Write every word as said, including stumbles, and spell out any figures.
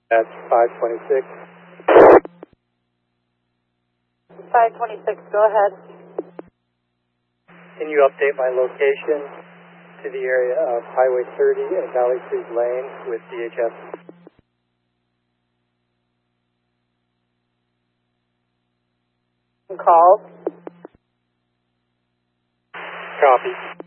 That's five twenty-six. five twenty-six, go ahead. Can you update my location to the area of Highway thirty and Valley Creek Lane with D H S? Calls. Copy.